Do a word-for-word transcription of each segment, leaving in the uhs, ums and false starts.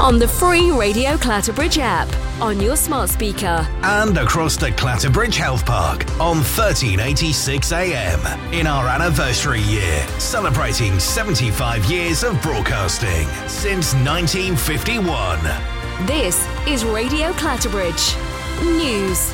on the free Radio Clatterbridge app, on your smart speaker, and across the Clatterbridge Health Park on thirteen eighty-six A M in our anniversary year, celebrating seventy-five years of broadcasting since nineteen fifty-one. This is Radio Clatterbridge News.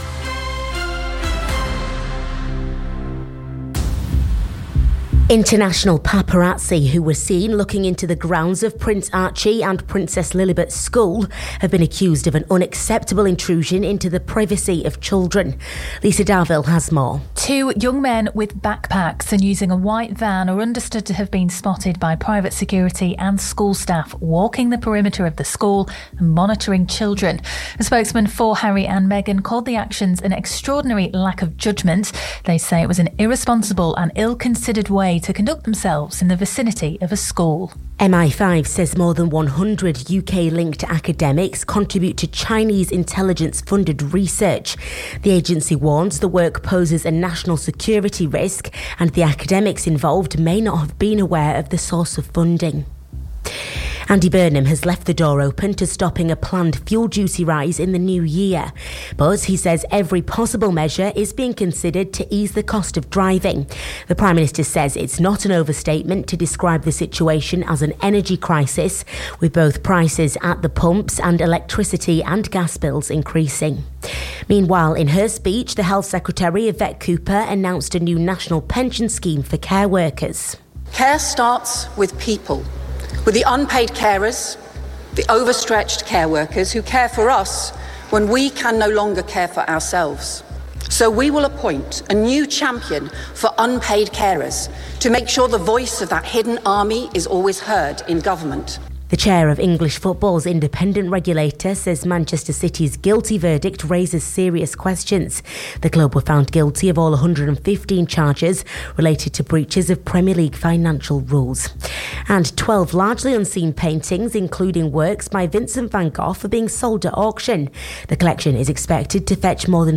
International paparazzi who were seen looking into the grounds of Prince Archie and Princess Lilibet's school have been accused of an unacceptable intrusion into the privacy of children. Lisa Darville has more. Two young men with backpacks and using a white van are understood to have been spotted by private security and school staff walking the perimeter of the school and monitoring children. A spokesman for Harry and Meghan called the actions an extraordinary lack of judgment. They say it was an irresponsible and ill-considered way to conduct themselves in the vicinity of a school. M I five says more than one hundred U K-linked academics contribute to Chinese intelligence-funded research. The agency warns the work poses a national security risk and the academics involved may not have been aware of the source of funding. Andy Burnham has left the door open to stopping a planned fuel duty rise in the new year. But he says every possible measure is being considered to ease the cost of driving. The Prime Minister says it's not an overstatement to describe the situation as an energy crisis, with both prices at the pumps and electricity and gas bills increasing. Meanwhile, in her speech, the Health Secretary, Yvette Cooper, announced a new national pension scheme for care workers. Care starts with people. With the unpaid carers, the overstretched care workers who care for us when we can no longer care for ourselves. So we will appoint a new champion for unpaid carers to make sure the voice of that hidden army is always heard in government. The chair of English football's independent regulator says Manchester City's guilty verdict raises serious questions. The club were found guilty of all one hundred fifteen charges related to breaches of Premier League financial rules. And twelve largely unseen paintings, including works by Vincent van Gogh, are being sold at auction. The collection is expected to fetch more than